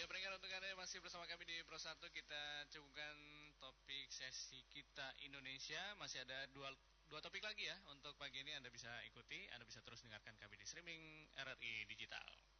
pendengar, untuk Anda yang masih bersama kami di Pro 1, kita cukupkan topik sesi kita Indonesia. Masih ada dua topik lagi ya untuk pagi ini. Anda bisa ikuti, Anda bisa terus dengarkan kami di streaming RRI Digital.